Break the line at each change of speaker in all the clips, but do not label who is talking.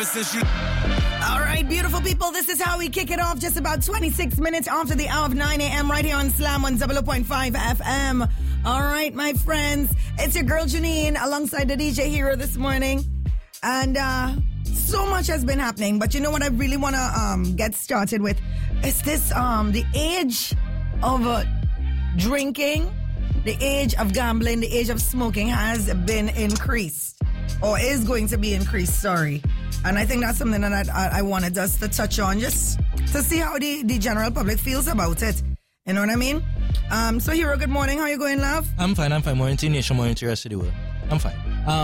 ever since you...
All right, beautiful people, this is how we kick it off. Just about 26 minutes after the hour of 9 a.m. right here on Slam on 0.5 FM. All right, my friends, it's your girl Janine alongside the DJ Hero this morning. And so much has been happening, but you know what I really want to get started with? Is this the age of drinking, the age of gambling, the age of smoking has been increased, or is going to be increased, sorry. And I think that's something that I wanted us to touch on, just to see how the general public feels about it. You know what I mean? So Hero, good morning. How you going, love?
I'm fine. Morning to nation, morning to the rest of the world. I'm fine.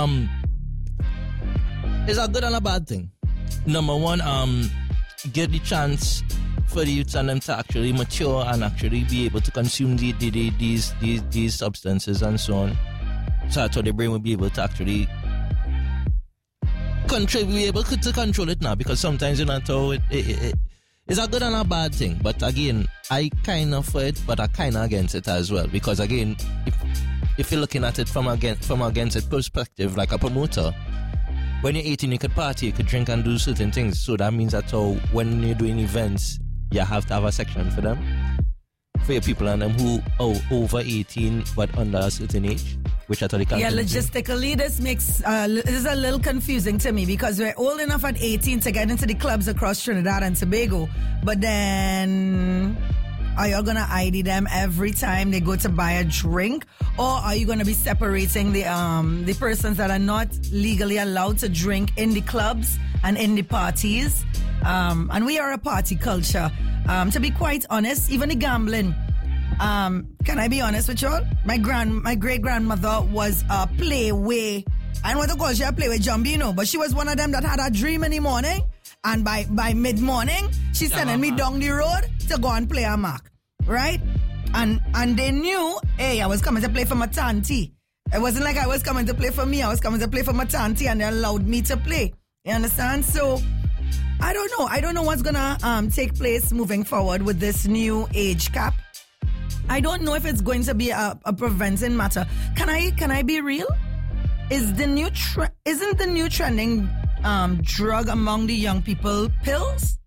It's a good and a bad thing. Number one, get the chance for the youth and them to actually mature and actually be able to consume these substances and so on. So that's how the brain will be able to actually be able to control it now, because sometimes you know how it's a good and a bad thing. But again, I kind of for it, but I kind of against it as well, because again, if you're looking at it from against it perspective, like a promoter, when you're 18, you could party, you could drink and do certain things. So that means that when you're doing events, you have to have a section for them, for your people and them who are over 18 but under a certain age, which I thought they can't.
Yeah, logistically, this is a little confusing to me, because we're old enough at 18 to get into the clubs across Trinidad and Tobago, but then are you gonna ID them every time they go to buy a drink, or are you gonna be separating the persons that are not legally allowed to drink in the clubs and in the parties? And we are a party culture. To be quite honest, even the gambling. Can I be honest with y'all? My great grandmother was a playway. I don't want to call she a playway Jambino, but she was one of them that had a dream in the morning, and by mid morning she's sending me down the road to go and play a mark, right? And they knew, hey, I was coming to play for my tanty. It wasn't like I was coming to play for me. I was coming to play for my tanty, and they allowed me to play. You understand? So I don't know. I don't know what's gonna take place moving forward with this new age cap. I don't know if it's going to be a preventing matter. Can I be real? Isn't the new trending drug among the young people pills?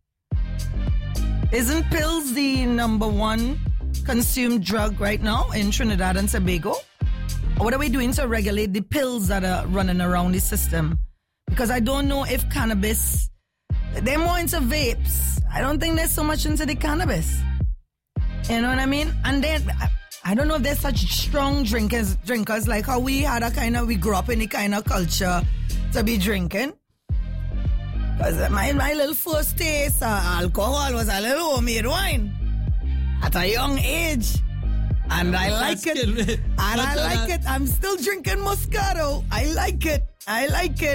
Isn't pills the number one consumed drug right now in Trinidad and Tobago? What are we doing to regulate the pills that are running around the system? Because I don't know if cannabis, they're more into vapes. I don't think they're so much into the cannabis. You know what I mean? And then I don't know if they're such strong drinkers like how we grew up in the kind of culture to be drinking. Because my little first taste of alcohol was a little homemade wine at a young age. And I like it. I'm still drinking Moscato. I like it.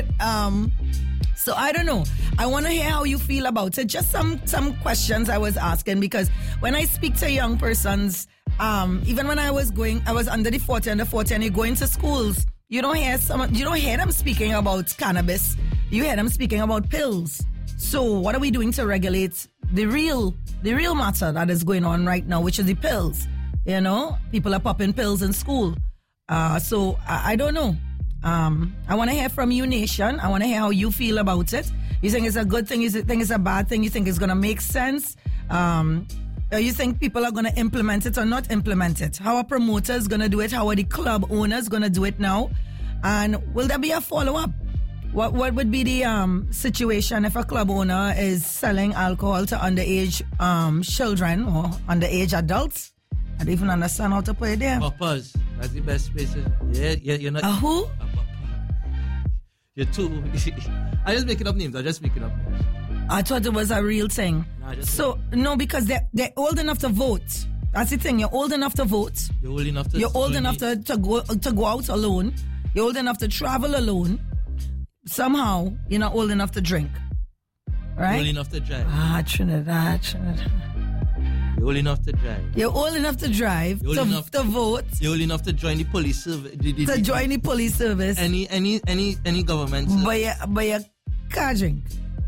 So I don't know. I want to hear how you feel about it. Just some questions I was asking, because when I speak to young persons, even when I was under the 40 and you go into schools, you don't hear them speaking about cannabis. You hear them speaking about pills. So what are we doing to regulate the real matter that is going on right now, which is the pills? You know, people are popping pills in school. So I don't know. I want to hear from you, nation. I want to hear how you feel about it. You think it's a good thing? You think it's a bad thing? You think it's going to make sense? You think people are going to implement it or not implement it? How are promoters going to do it? How are the club owners going to do it now? And will there be a follow-up? What would be the situation if a club owner is selling alcohol to underage children or underage adults? I don't even understand how to put it there.
Papas, that's the best place. Yeah, you're not.
Who?
You're too. I'm just making up names.
I thought it was a real thing. No, because they're old enough to vote. That's the thing. You're old enough to vote. You're old enough to go out alone. You're old enough to travel alone. Somehow, you're not old enough to drink. Right?
You're old enough to drive.
Trinidad.
You're old enough to drive.
You're old enough to drive, to vote.
You're old enough to join the police service.
Join the police service.
Any government.
But you can't drink.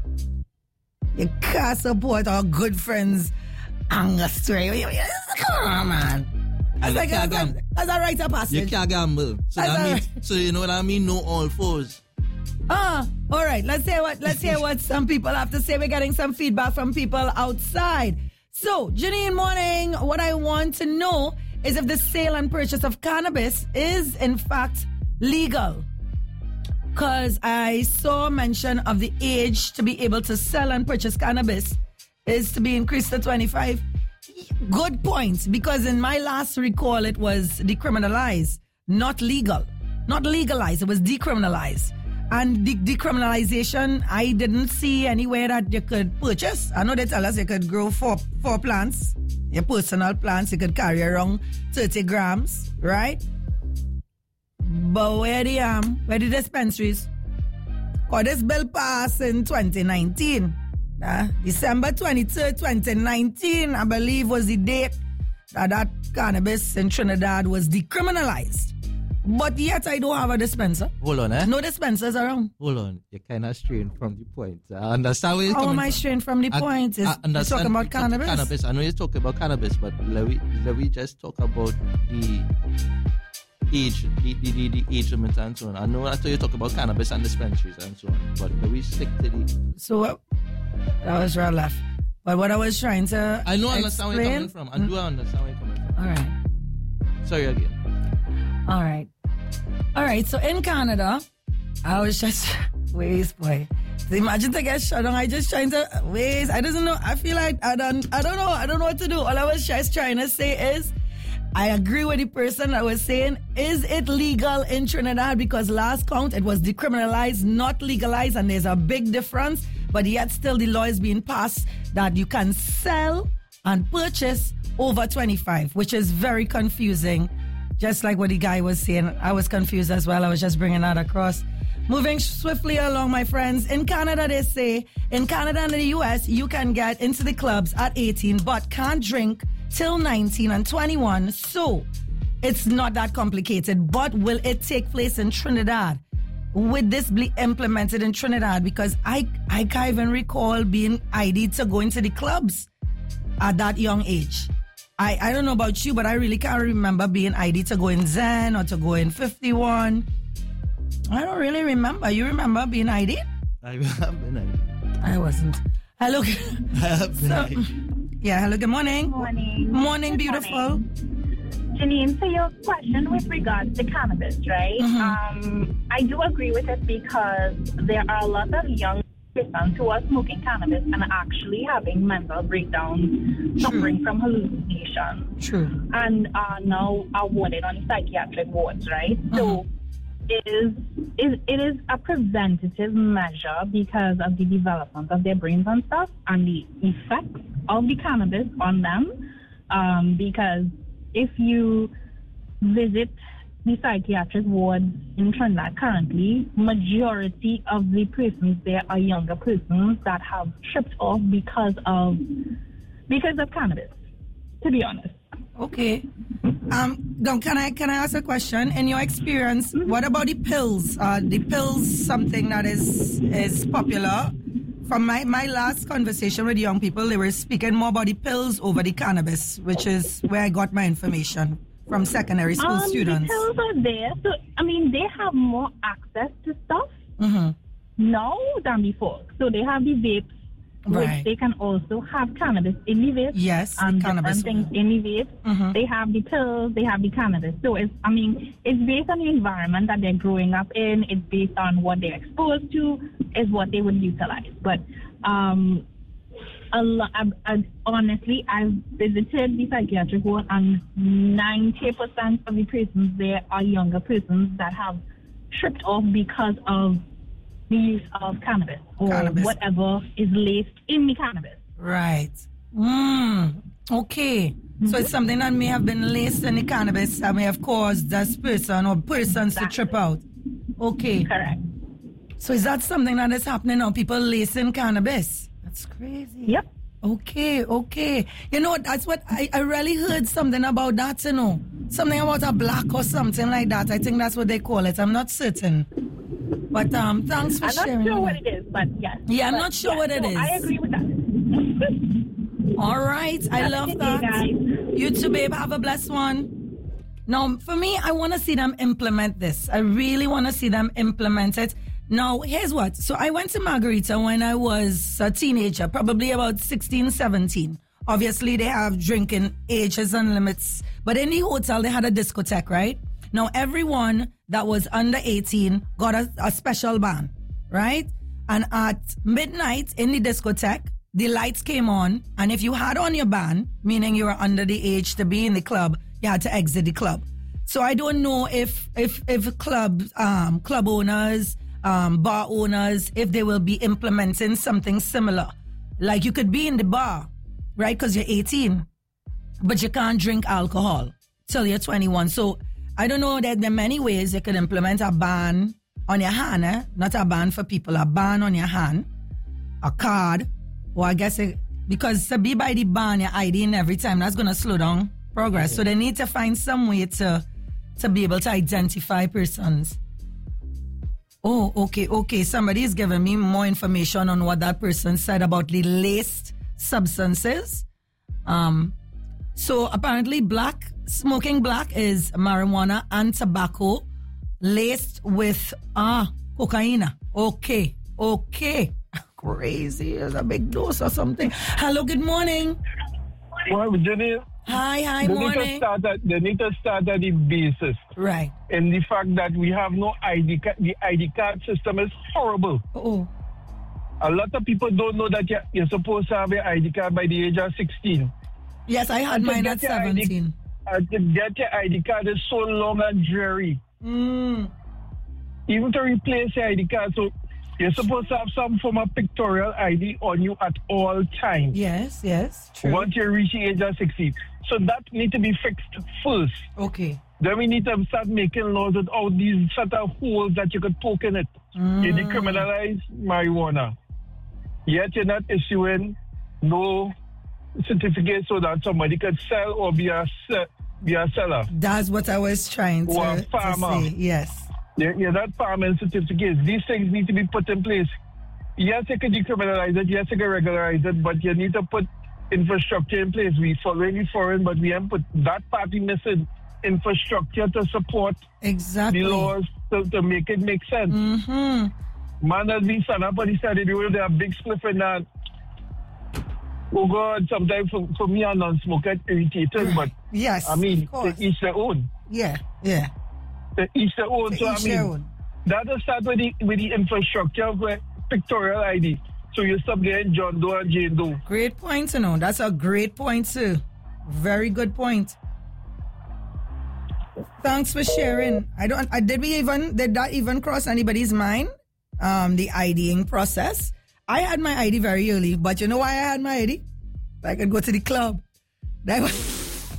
You can't support our good friends Angus Stray. Come on, man. That's a rite of passage.
You can't gamble. So you know what I mean? No all fours.
All right. Let's hear what some people have to say. We're getting some feedback from people outside. So, Janine, morning. What I want to know is if the sale and purchase of cannabis is in fact legal. Because I saw mention of the age to be able to sell and purchase cannabis is to be increased to 25. Good point, because in my last recall, it was decriminalized, not legal. Not legalized, it was decriminalized. And the decriminalization, I didn't see anywhere that you could purchase. I know they tell us you could grow four plants, your personal plants, you could carry around 30 grams, right? But where the dispensaries? Because this bill passed in 2019. December 23rd, 2019, I believe was the date that cannabis in Trinidad was decriminalized. But yet I don't have a dispenser.
Hold on,
No dispensers around.
Hold on. You're kind of straying from the point. I understand where you're coming from.
How am I straying from the point? You're talking about cannabis?
I know you're talking about cannabis, but let we just talk about the age, the age limit and so on. I know after you talk about cannabis and dispensaries and so on, but let we stick to the...
So, that was right left. But what I was trying to
I know, understand where you're coming from. I do understand where you're coming from.
All right.
Sorry again.
All right. So in Canada, I was just boy. So imagine to get shut down. I just trying to I don't know. I feel like I don't know what to do. All I was just trying to say is I agree with the person that was saying, is it legal in Trinidad? Because last count, it was decriminalized, not legalized, and there's a big difference. But yet still the law is being passed that you can sell and purchase over 25, which is very confusing. Just like what the guy was saying, I was confused as well. I was just bringing that across. Moving swiftly along, my friends. In Canada, they say, in Canada and the US, you can get into the clubs at 18, but can't drink till 19 and 21. So it's not that complicated. But will it take place in Trinidad? Would this be implemented in Trinidad? Because I can't even recall being ID'd to go into the clubs at that young age. I don't know about you, but I really can't remember being ID'd to go in Zen or to go in 51. I don't really remember. You remember being ID'd?
I have been ID'd.
I wasn't. Hello.
I have been ID'd.
Yeah, hello, good morning. Morning,
Good
beautiful.
Morning. Janine, so your question with regards to cannabis, right?
Mm-hmm.
I do agree with it because there are a lot of young persons who are smoking cannabis and actually having mental breakdowns, suffering from hallucinations.
True.
And are now awarded on psychiatric wards, right?
Mm-hmm.
So it is a preventative measure because of the development of their brains and stuff and the effects of the cannabis on them. Because if you visit the psychiatric wards in Trinidad currently, majority of the persons there are younger persons that have tripped off because of cannabis, to be honest.
Okay. Can I ask a question? In your experience, what about the pills? The pills, something that is popular. From my last conversation with young people, they were speaking more about the pills over the cannabis, which is where I got my information from secondary school students.
The pills are there. So, they have more access to stuff now than before. So they have the vapes, which they can also have cannabis in the vape.
Yes,
and
cannabis
different things in the vape. They have the pills, they have the cannabis. So it's based on the environment that they're growing up in. It's based on what they're exposed to, is what they would utilize. But honestly, I've visited the psychiatric ward, and 90% of the persons there are younger persons that have tripped off because of the use of cannabis or whatever is laced in the cannabis.
Right. Okay. So it's something that may have been laced in the cannabis that may have caused this person or persons to trip out. Okay.
Correct.
So is that something that is happening now? People lacing cannabis? That's crazy.
Yep.
Okay. You know, that's what I really heard something about that, you know. Something about a black or something like that. I think that's what they call it. I'm not certain. But thanks for sharing.
I'm not sure what it is, but yes.
Yeah, I'm not sure what it is.
I agree with that.
All right. I love that.
Guys.
You too, babe. Have a blessed one. Now, for me, I want to see them implement this. I really want to see them implement it. Now, here's what. So I went to Margarita when I was a teenager, probably about 16, 17. Obviously, they have drinking ages and limits. But in the hotel, they had a discotheque, right? Now, everyone that was under 18 got a special ban, right? And at midnight in the discotheque, the lights came on. And if you had on your ban, meaning you were under the age to be in the club, you had to exit the club. So I don't know if club owners, bar owners, if they will be implementing something similar. Like you could be in the bar, right? Because you're 18, but you can't drink alcohol till you're 21. So I don't know that there are many ways you could implement a ban on your hand, not a ban for people, a ban on your hand, a card, or I guess because to be by the ban, you're IDing every time, that's going to slow down progress. So they need to find some way to be able to identify persons. Oh, okay. Somebody is giving me more information on what that person said about the laced substances. So apparently smoking black is marijuana and tobacco laced with cocaine. Okay. Crazy. It's a big dose or something. Hello, good morning.
Well, Jenny.
Hi, morning.
They need to start at the basis.
Right.
And the fact that we have no ID card, the ID card system is horrible.
Oh.
A lot of people don't know that you're supposed to have your ID card by the age of 16.
Yes, I had mine at 17.
To get your ID card is so long and dreary. Even to replace your ID card, so you're supposed to have some form of pictorial ID on you at all times.
Yes, true.
Once you reach the age of 16. So that need to be fixed first.
Okay.
Then we need to start making laws with all these sort of holes that you could poke in it. You decriminalize marijuana. Yet you're not issuing no certificate so that somebody could sell or be a seller.
That's what I was trying to say. Yes.
You're not farming certificates. These things need to be put in place. Yes, you can decriminalize it. Yes, you can regularize it. But you need to put infrastructure in place. We following foreign, but we haven't put that party missing infrastructure to support
exactly
the laws to make it make sense. Man has been stand up and he started doing a big spliff in that. Oh God, sometimes for me a non-smoker it's irritating, but
yes,
I mean to each their own.
Yeah.
To each their own. So I mean that will start with the infrastructure of pictorial ID. So you stop getting John Doe and Jane Doe.
Great point, you know. That's a great point too. Very good point. Thanks for sharing. Did that even cross anybody's mind? The IDing process. I had my ID very early, but you know why I had my ID? I could go to the club. That was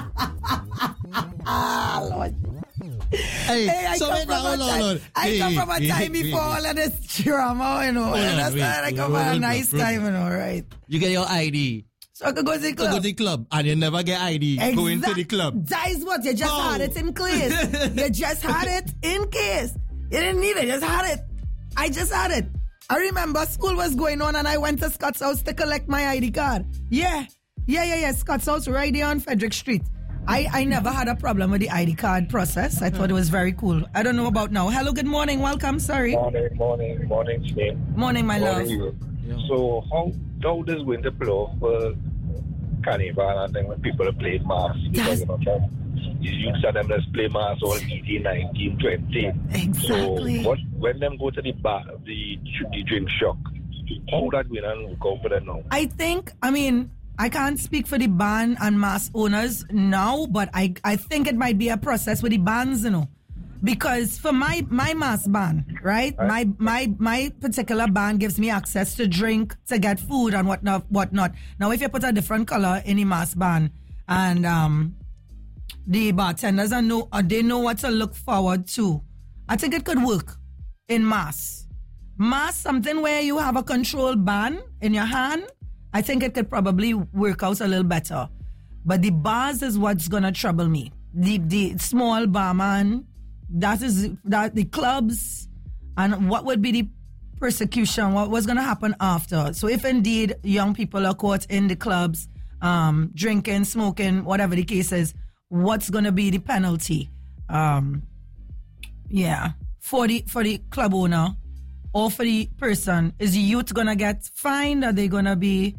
Lord. I come from a time before all of this drama, you know. I come from a nice time, you know, right?
You get your ID.
So I could go to the club.
And you never get ID going to the club.
That is what, you just had it in case. You just had it in case. You didn't need it, just had it. I just had it. I remember school was going on and I went to Scott's house to collect my ID card. Yeah. Scott's house right there on Frederick Street. I never had a problem with the ID card process. I thought it was very cool. I don't know about now. Hello, good morning. Welcome. Sorry.
Morning, Shane.
Morning, my love.
So how does winter blow for Carnival and then when people play mass? Because you said them just play mass all 18, 19, 20.
Exactly.
So when them go to the bar, the drink shock, how that going on go for them now?
I can't speak for the band and mass owners now, but I think it might be a process with the bands, you know. Because for my mass ban, right? My particular ban gives me access to drink, to get food and whatnot. Now, if you put a different color in the mass ban and the bartenders they know what to look forward to, I think it could work in mass. Mass, something where you have a controlled ban in your hand, I think it could probably work out a little better. But the bars is what's gonna trouble me. The small barman, that the clubs, and what would be the persecution, what was going to happen after. So if indeed young people are caught in the clubs, drinking, smoking, whatever the case is, what's going to be the penalty? For the club owner or for the person? Is the youth gonna get fined? Are they gonna be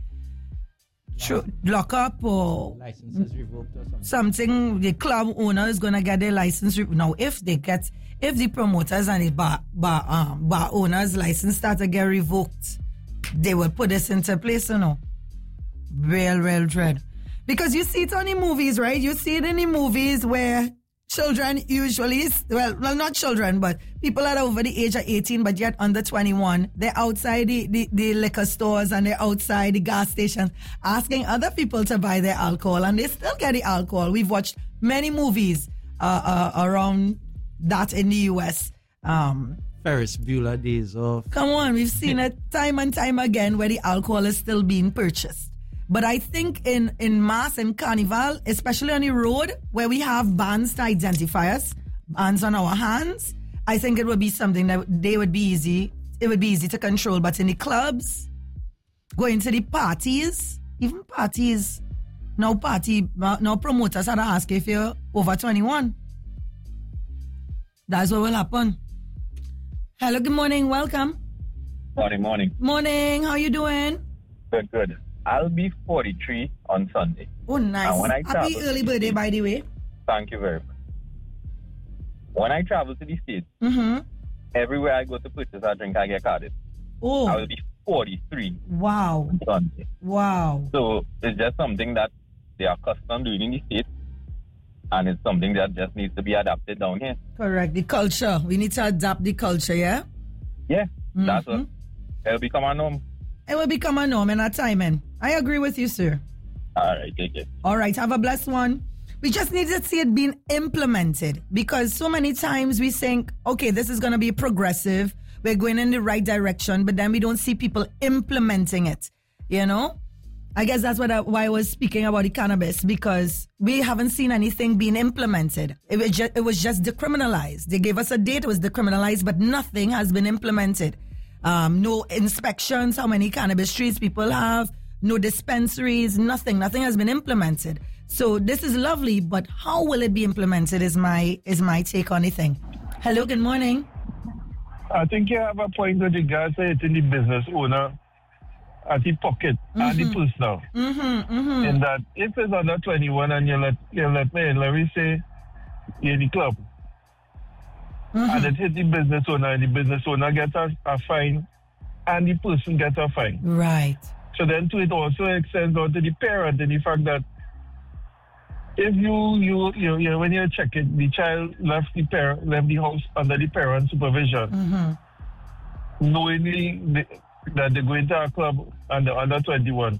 locked up or
Licenses revoked or something?
something? The club owner is gonna get their license now. If the promoters and the bar owners' license start to get revoked, they will put this into place, Real dread. Because you see it on the movies, right? You see it in the movies where children usually, well, not children, but people that are over the age of 18 but yet under 21, they're outside the liquor stores and they're outside the gas stations asking other people to buy their alcohol, and they still get the alcohol. We've watched many movies around that in the U.S.
Ferris Bueller Days Off.
Come on, we've seen it time and time again where the alcohol is still being purchased. But I think in mass and carnival, especially on the road where we have bands to identify us, bands on our hands, I think it would be something that it would be easy to control. But in the clubs, going to the parties, even parties, now promoters are asking if you're over 21. That's what will happen. Hello, good morning, welcome.
Morning.
Morning, how you doing?
Good. I'll be 43 on Sunday.
Oh, nice.
And when I
Happy
travel
early birthday, by the way.
Thank you very much. When I travel to the States, everywhere I go to purchase a drink, I get carded.
Oh.
I will be 43
Wow.
on Sunday.
Wow.
So it's just something that they are accustomed doing in the States, and it's something that just needs to be adapted down here.
Correct. The culture. We need to adapt the culture, yeah?
Yeah, that's what. It'll become a norm.
It will become a norm and a timing. I agree with you, sir.
All right, take it.
All right, have a blessed one. We just need to see it being implemented, because so many times we think, okay, this is going to be progressive, we're going in the right direction, but then we don't see people implementing it, I guess that's why I was speaking about the cannabis, because we haven't seen anything being implemented. It was just decriminalized. They gave us a date, it was decriminalized, but nothing has been implemented. No inspections, how many cannabis trees people have, no dispensaries, nothing has been implemented. So this is lovely, but how will it be implemented is my take on the thing. Hello, good morning.
I think you have a point with regards to it in the business owner at the pocket and the personal. In that if it's under 21 and you let me in, let me say you're in the club. And it hit the business owner, and the business owner gets a fine and the person gets a fine.
Right.
So then to it also extends out to the parent in the fact that if you when you check it, the child left the house under the parent supervision, knowingly that they're going to a club and they're under 21.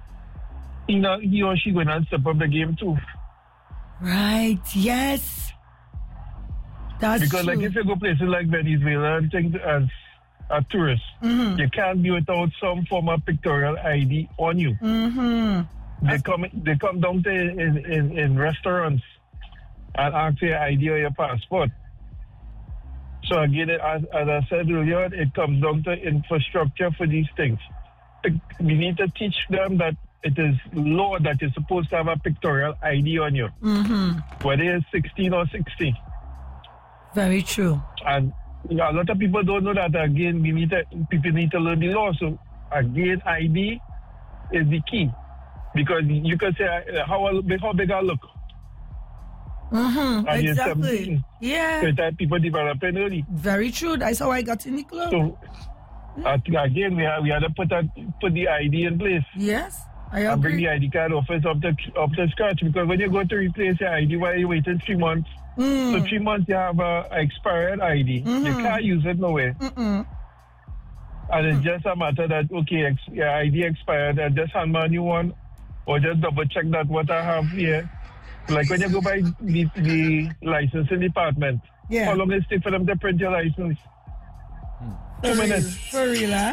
He or she going to step up the game too.
Right, yes. That's
because
true.
Like if you go places like Venezuela and things as a tourist, you can't be without some form of pictorial ID on you. They come down to in restaurants and ask for your ID or your passport. So again, as I said earlier, it comes down to infrastructure for these things. We need to teach them that it is law that you're supposed to have a pictorial ID on you, whether you're 16 or 60.
Very true.
And a lot of people don't know that. Again, people need to learn the law. So again, ID is the key, because you can say how big I look. And
Exactly. Yeah.
So that people developing early.
Very true. That's how I got in the club.
So again, we had to put the ID in place.
Yes, I
and bring
agree.
the ID card office up to scratch, because when you go to replace your ID, while you're waiting 3 months, so 3 months you have a expired ID. You can't use it nowhere. And it's just a matter that, okay, your ID expired, just hand me a new one, or just double check that what I have here. Like when you go by the licensing department, how long does it take for them to print your license? 2 minutes.
For real, huh?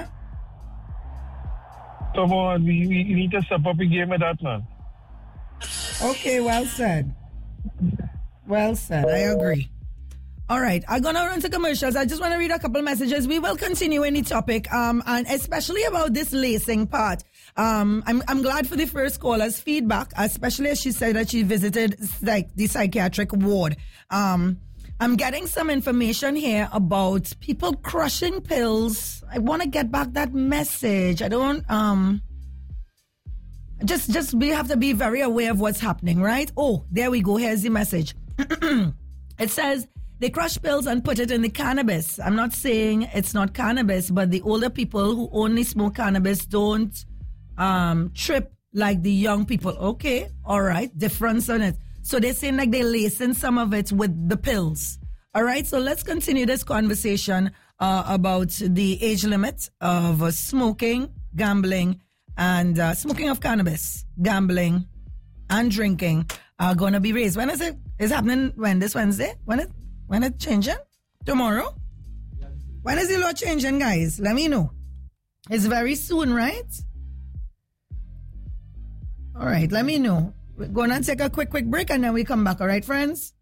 Come on, we need to step up the game with that, man.
Okay, well said. Well said. I agree. All right, I'm going to run to commercials. I just want to read a couple messages. We will continue any topic, and especially about this lacing part. I'm glad for the first caller's feedback, especially as she said that she visited the psychiatric ward. I'm getting some information here about people crushing pills. I want to get back that message. I don't, just we have to be very aware of what's happening, right? Oh, there we go. Here's the message. It says they crush pills and put it in the cannabis. I'm not saying it's not cannabis, but the older people who only smoke cannabis don't trip like the young people. Okay, all right, difference on it. So they're saying like they lacing some of it with the pills. All right, so let's continue this conversation about the age limit of smoking, gambling, and smoking of cannabis, gambling, and drinking are going to be raised. When is it? It's happening when? This Wednesday? When it changing? Tomorrow? When is the law changing, guys? Let me know. It's very soon, right? All right, let me know. We're going to take a quick break and then we come back. All right, friends?